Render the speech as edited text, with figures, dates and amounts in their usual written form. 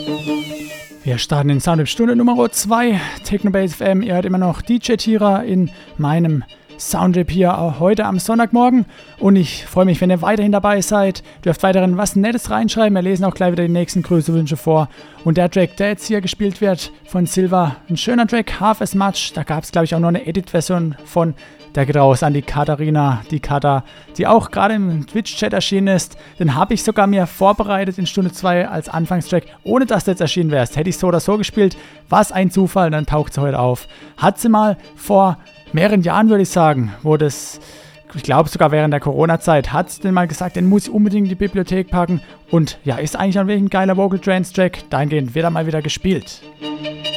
Wir starten in Soundtrip Stunde Nummer 2, Technobase FM. Ihr hört immer noch DJ Tira in meinem Soundtrip hier heute am Sonntagmorgen. Und ich freue mich, wenn ihr weiterhin dabei seid. Dürft weiterhin was Nettes reinschreiben. Wir lesen auch gleich wieder die nächsten Grüßewünsche vor. Und der Track, der jetzt hier gespielt wird von Silva, ein schöner Track, Half as Much. Da gab es, glaube ich, auch noch eine Edit-Version von. Der geht raus an die Katharina, die Kata, die auch gerade im Twitch-Chat erschienen ist. Den habe ich sogar mir vorbereitet in Stunde 2 als Anfangstrack, ohne dass du jetzt erschienen wärst. Hätte ich so oder so gespielt, war es ein Zufall, dann taucht sie heute auf. Hat sie mal vor mehreren Jahren, würde ich sagen, wo das, ich glaube sogar während der Corona-Zeit, hat sie dann mal gesagt, den muss ich unbedingt in die Bibliothek packen. Und ja, ist eigentlich ein geiler Vocal Trance-Track. Dahingehend wird er mal wieder gespielt.